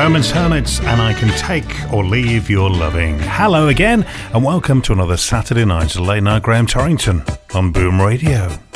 Herman's Hermits, and I Can Take or Leave Your Loving. Hello again, and welcome to another Saturday night's Late Night Graham Torrington on Boom Radio.